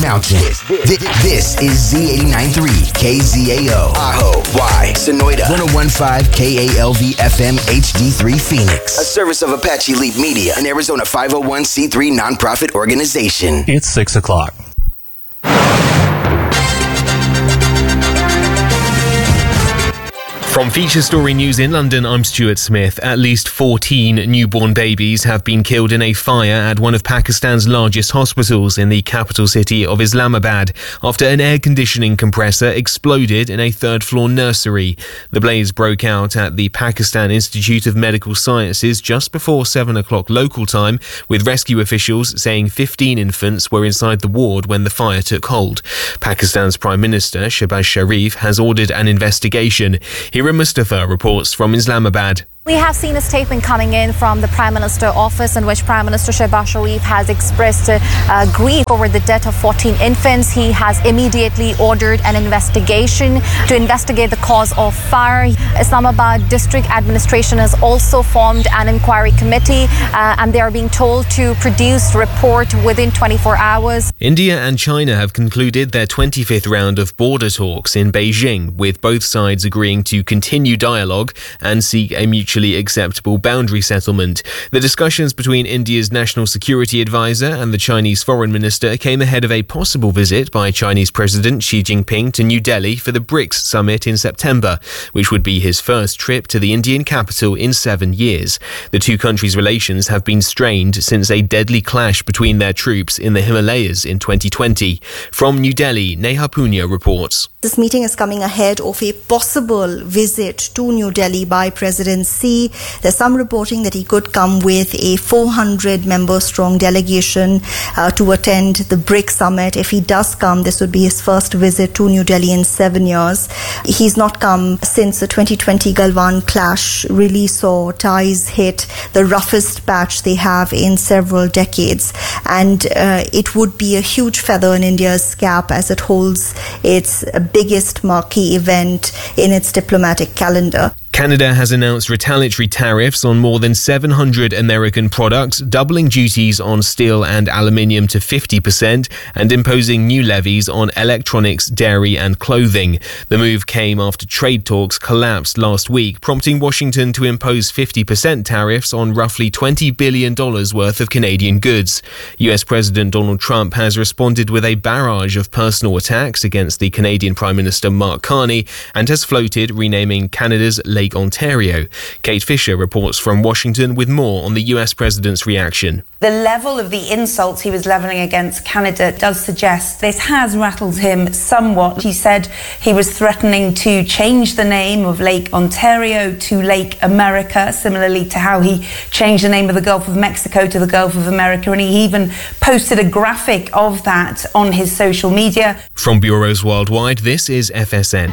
Mountain. This is Z89.3 KZAO. Aho, Y, Sonoyta. 101.5 KALV FM HD3 Phoenix. A service of Apache Leap Media, an Arizona 501c3 nonprofit organization. It's 6 o'clock. From Feature Story News in London, I'm Stuart Smith. At least 14 newborn babies have been killed in a fire at one of Pakistan's largest hospitals in the capital city of Islamabad after an air conditioning compressor exploded in a third-floor nursery. The blaze broke out at the Pakistan Institute of Medical Sciences just before 7 o'clock local time, with rescue officials saying 15 infants were inside the ward when the fire took hold. Pakistan's Prime Minister, Shehbaz Sharif, has ordered an investigation. Hira Mustafa reports from Islamabad. We have seen a statement coming in from the Prime Minister office in which Prime Minister Shehbaz Sharif has expressed grief over the death of 14 infants. He has immediately ordered an investigation to investigate the cause of fire. Islamabad District Administration has also formed an inquiry committee and they are being told to produce a report within 24 hours. India and China have concluded their 25th round of border talks in Beijing, with both sides agreeing to continue dialogue and seek a mutually acceptable boundary settlement. The discussions between India's National Security Advisor and the Chinese Foreign Minister came ahead of a possible visit by Chinese President Xi Jinping to New Delhi for the BRICS summit in September, which would be his first trip to the Indian capital in 7 years. The two countries' relations have been strained since a deadly clash between their troops in the Himalayas in 2020. From New Delhi, Neha Punya reports. This meeting is coming ahead of a possible visit to New Delhi by President Xi. There's some reporting that he could come with a 400-member strong delegation to attend the BRICS summit. If he does come, this would be his first visit to New Delhi in 7 years. He's not come since the 2020 Galwan clash really saw ties hit the roughest patch they have in several decades. And it would be a huge feather in India's cap as it holds its biggest marquee event in its diplomatic calendar. Canada has announced retaliatory tariffs on more than 700 American products, doubling duties on steel and aluminium to 50% and imposing new levies on electronics, dairy and clothing. The move came after trade talks collapsed last week, prompting Washington to impose 50% tariffs on roughly $20 billion worth of Canadian goods. US President Donald Trump has responded with a barrage of personal attacks against the Canadian Prime Minister Mark Carney and has floated renaming Canada's Lake Ontario. Kate Fisher reports from Washington with more on the US president's reaction. The level of the insults he was levelling against Canada does suggest this has rattled him somewhat. He said he was threatening to change the name of Lake Ontario to Lake America, similarly to how he changed the name of the Gulf of Mexico to the Gulf of America, and he even posted a graphic of that on his social media. From Bureaus Worldwide, this is FSN.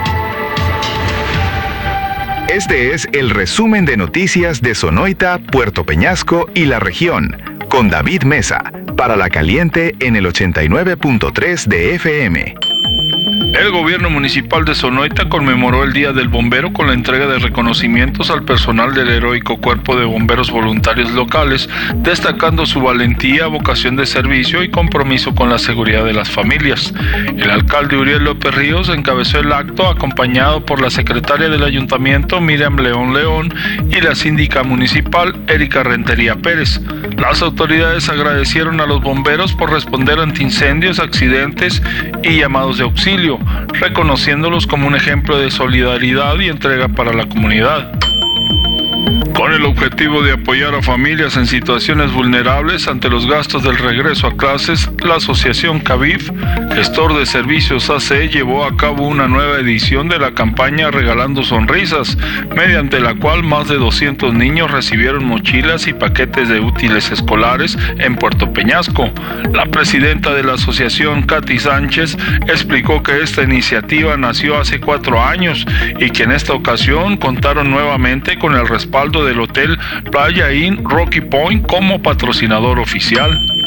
Este es el resumen de noticias de Sonoyta, Puerto Peñasco y la región, con David Mesa, para La Caliente en el 89.3 de FM. El gobierno municipal de Sonoyta conmemoró el Día del Bombero con la entrega de reconocimientos al personal del heroico Cuerpo de Bomberos Voluntarios locales, destacando su valentía, vocación de servicio y compromiso con la seguridad de las familias. El alcalde Uriel López Ríos encabezó el acto acompañado por la secretaria del ayuntamiento Miriam León León y la síndica municipal Erika Rentería Pérez. Las autoridades agradecieron a los bomberos por responder ante incendios, accidentes y llamados de auxilio, reconociéndolos como un ejemplo de solidaridad y entrega para la comunidad. Con el objetivo de apoyar a familias en situaciones vulnerables ante los gastos del regreso a clases, la asociación CAVIF, gestor de servicios AC, llevó a cabo una nueva edición de la campaña Regalando Sonrisas, mediante la cual más de 200 niños recibieron mochilas y paquetes de útiles escolares en Puerto Peñasco. La presidenta de la asociación, Katy Sánchez, explicó que esta iniciativa nació hace 4 años y que en esta ocasión contaron nuevamente con el respaldo del Hotel Playa Inn Rocky Point como patrocinador oficial.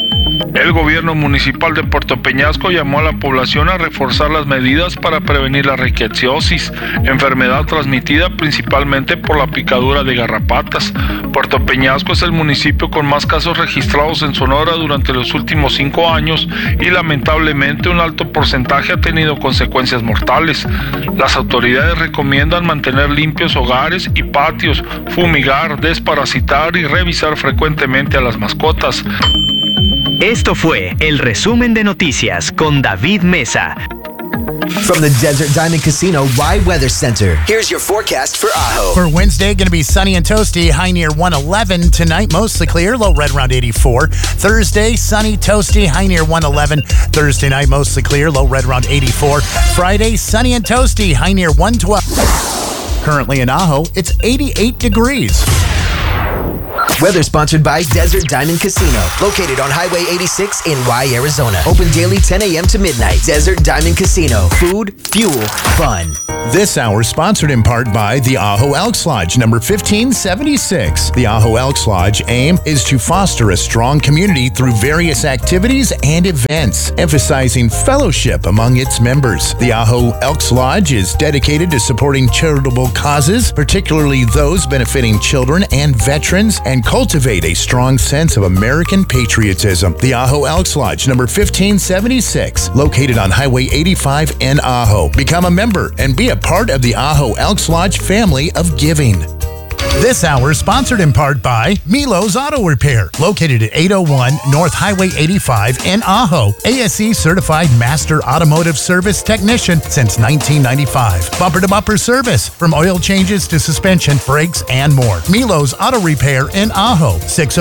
El gobierno municipal de Puerto Peñasco llamó a la población a reforzar las medidas para prevenir la riqueciosis, enfermedad transmitida principalmente por la picadura de garrapatas. Puerto Peñasco es el municipio con más casos registrados en Sonora durante los últimos 5 años y lamentablemente un alto porcentaje ha tenido consecuencias mortales. Las autoridades recomiendan mantener limpios hogares y patios, fumigar, desparasitar y revisar frecuentemente a las mascotas. Esto fue el resumen de noticias con David Mesa. From the Desert Diamond Casino Rye Weather Center, here's your forecast for Ajo. For Wednesday, going to be sunny and toasty, high near 111. Tonight, mostly clear, low right around 84. Thursday, sunny, toasty, high near 111. Thursday night, mostly clear, low right around 84. Friday, sunny and toasty, high near 112. Currently in Ajo, it's 88 degrees. Weather sponsored by Desert Diamond Casino, located on Highway 86 in Rye, Arizona. Open daily 10 a.m. to midnight. Desert Diamond Casino. Food, fuel, fun. This hour sponsored in part by the Ajo Elks Lodge, number 1576. The Ajo Elks Lodge aim is to foster a strong community through various activities and events, emphasizing fellowship among its members. The Ajo Elks Lodge is dedicated to supporting charitable causes, particularly those benefiting children and veterans, and cultivate a strong sense of American patriotism. The Ajo Elks Lodge, number 1576, located on Highway 85 in Ajo. Become a member and be a part of the Ajo Elks Lodge family of giving. This hour sponsored in part by Milo's Auto Repair, located at 801 North Highway 85 in Ajo. ASE certified master automotive service technician since 1995. Bumper-to-bumper service, from oil changes to suspension, brakes, and more. Milo's Auto Repair in Ajo,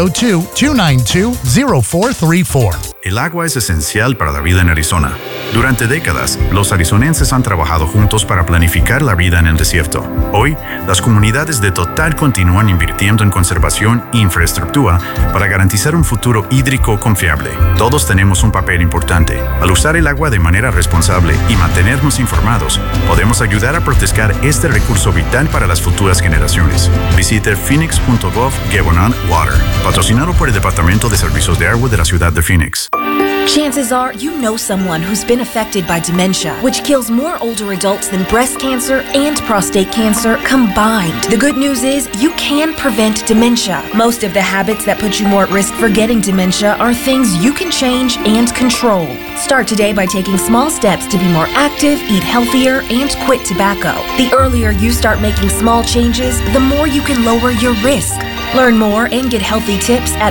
602-292-0434. El agua es esencial para la vida en Arizona. Durante décadas, los arizonenses han trabajado juntos para planificar la vida en el desierto. Hoy, las comunidades de Total continúan invirtiendo en conservación e infraestructura para garantizar un futuro hídrico confiable. Todos tenemos un papel importante. Al usar el agua de manera responsable y mantenernos informados, podemos ayudar a proteger este recurso vital para las futuras generaciones. Visite phoenix.gov/water, patrocinado por el Departamento de Servicios de Agua de la ciudad de Phoenix. Chances are you know someone who's been affected by dementia, which kills more older adults than breast cancer and prostate cancer combined. The good news is you can prevent dementia. Most of the habits that put you more at risk for getting dementia are things you can change and control. Start today by taking small steps to be more active, eat healthier, and quit tobacco. The earlier you start making small changes, the more you can lower your risk. Learn more and get healthy tips at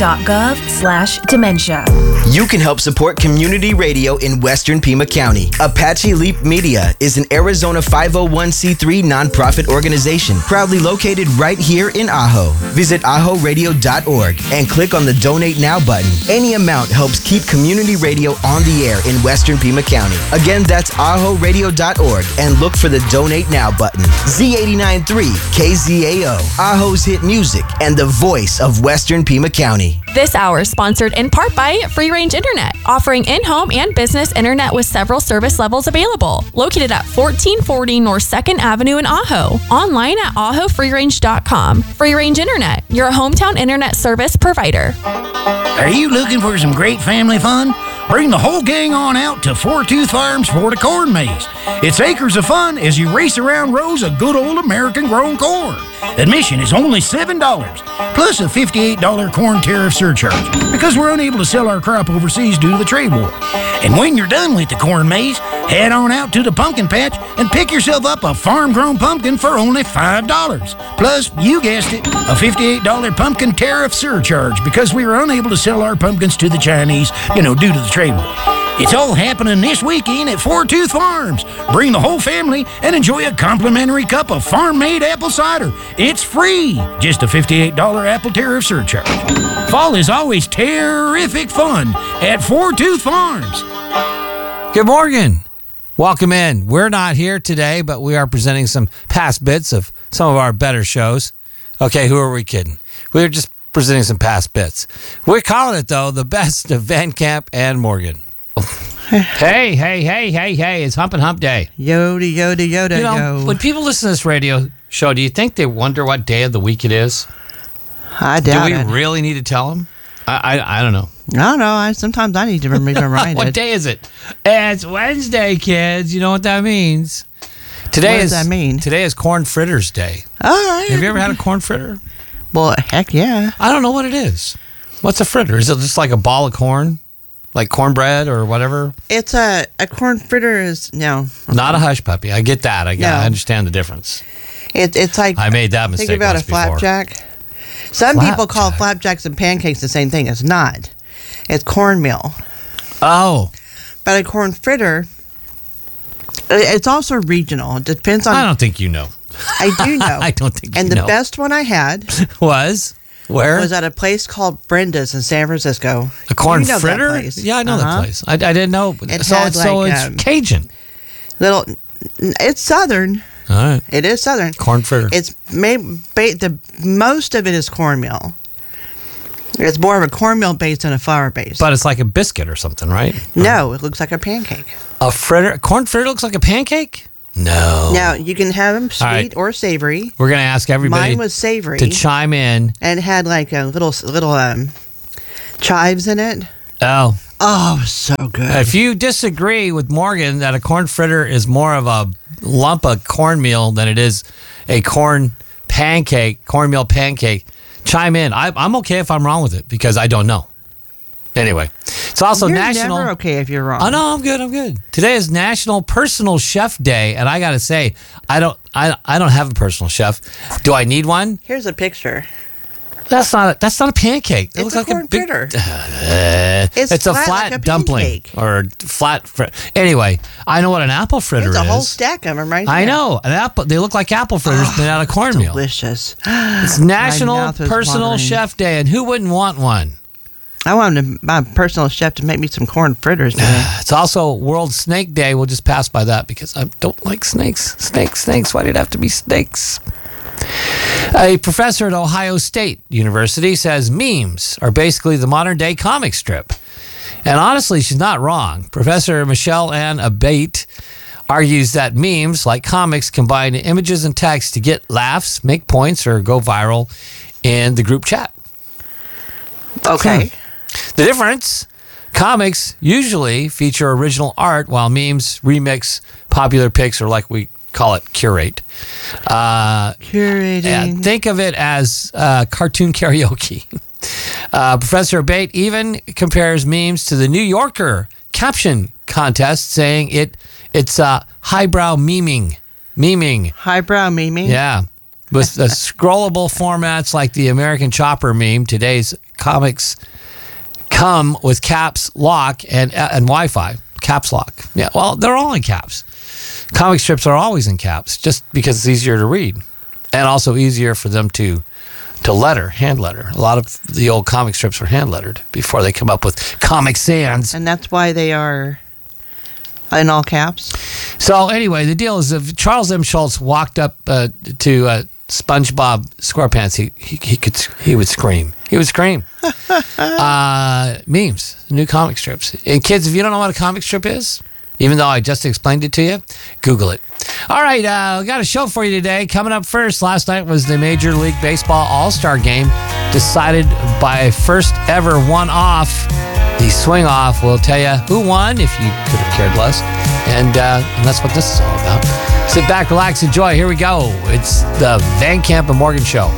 pima.gov/dementia. You can help support community radio in Western Pima County. Apache Leap Media is an Arizona 501c3 nonprofit organization proudly located right here in Ajo. Visit ajoradio.org and click on the Donate Now button. Any amount helps keep community radio on the air in Western Pima County. Again, that's ajoradio.org and look for the Donate Now button. Z89.3 KZAO, Ajo's hit music and the voice of Western Pima County. This hour is sponsored in part by Free Range Internet, offering in-home and business internet with several service levels available. Located at 1440 North 2nd Avenue in Ajo. Online at ajofreerange.com. Free Range Internet, your hometown internet service provider. Are you looking for some great family fun? Bring the whole gang on out to Four Tooth Farms for the corn maze. It's acres of fun as you race around rows of good old American-grown corn. Admission is only $7, plus a $58 corn tariff surcharge, because we're unable to sell our crop overseas due to the trade war. And when you're done with the corn maze, head on out to the pumpkin patch and pick yourself up a farm-grown pumpkin for only $5. Plus, you guessed it, a $58 pumpkin tariff surcharge, because we were unable to sell our pumpkins to the Chinese, due to the trade war. It's all happening this weekend at Four Tooth Farms. Bring the whole family and enjoy a complimentary cup of farm-made apple cider. It's free. Just a $58 apple tariff surcharge. Fall is always terrific fun at Four Tooth Farms. Good morning. Welcome in. We're not here today, but we are presenting some past bits of some of our better shows. Okay, who are we kidding? We're just presenting some past bits. We're calling it, though, the best of Van Camp and Morgan. Hey, it's Hump and Hump Day. Yoda, yo. When people listen to this radio show, do you think they wonder what day of the week it is? I doubt it. Do we really need to tell them? I don't know. I don't know. Sometimes I need to be reminded. What day is it? It's Wednesday, kids. You know what that means. Today What does that mean? Today is corn fritters day. All right. Have you ever had a corn fritter? Well, heck yeah. I don't know what it is. What's a fritter? Is it just like a ball of corn? Like cornbread or whatever? It's a corn fritter is, no. Not a hush puppy. I get that. I understand the difference. It's like... I made that mistake Think about a once before. flapjack. Some people call flapjacks and pancakes the same thing. It's not. It's cornmeal. Oh. But a corn fritter, it's also regional. It depends on... I don't think you know. I do know. I don't think and you know. And the best one I had... Was? Where? Was at a place called Brenda's in San Francisco. A corn You know that fritter? place. Yeah, I know that place. I didn't know. It So had it's Cajun. It's Southern. All right. It is Southern. Corn fritter. It's made, most of it is cornmeal. It's more of a cornmeal base than a flour base. But it's like a biscuit or something, right? No, it looks like a pancake. A corn fritter looks like a pancake? No. Now, you can have them sweet right. or savory. We're going to ask everybody Mine was savory. to chime in. And had like a little chives in it. Oh. Oh, so good. If you disagree with Morgan that a corn fritter is more of a lump of cornmeal than it is a cornmeal pancake, chime in. I'm okay if I'm wrong with it because I don't know. Anyway, it's also You're National. Never okay if you're wrong. Oh no, I'm good. Today is National Personal Chef Day, and I got to say, I don't have a personal chef. Do I need one? Here's a picture. That's not a pancake. It It's looks a like corn a big, fritter. It's a flat like a dumpling pancake. or flat. Anyway, I know what an apple fritter There's is. a whole stack of them right there. I know an apple. They look like apple fritters made out of cornmeal. Delicious. It's My National mouth is Personal watering. Chef Day, and who wouldn't want one? I want my personal chef to make me some corn fritters today. It's also World Snake Day. We'll just pass by that because I don't like snakes. Snakes. Why did it have to be snakes? A professor at Ohio State University says memes are basically the modern day comic strip. And honestly, she's not wrong. Professor Michelle Ann Abate argues that memes, like comics, combine images and text to get laughs, make points, or go viral in the group chat. Okay. The difference, comics usually feature original art while memes remix popular pics, or like we call it, curate. Curating. Yeah, think of it as cartoon karaoke. Professor Abate even compares memes to the New Yorker caption contest, saying it's highbrow memeing. Highbrow memeing? Yeah. With the scrollable formats like the American Chopper meme, today's comics come with caps lock and Wi-Fi. Caps lock. Yeah, well, they're all in caps. Comic strips are always in caps just because it's easier to read and also easier for them to hand letter. A lot of the old comic strips were hand lettered before they come up with Comic Sans. And that's why they are in all caps? So anyway, the deal is if Charles M. Schultz walked up to SpongeBob SquarePants, he would scream. He would scream. Memes, new comic strips. And kids, if you don't know what a comic strip is, even though I just explained it to you, Google it. All right, we got a show for you today. Coming up first, last night was the Major League Baseball All-Star Game, decided by a first ever one-off. The swing-off will tell you who won, if you could have cared less. And that's what this is all about. Sit back, relax, enjoy. Here we go. It's the Van Camp and Morgan Show.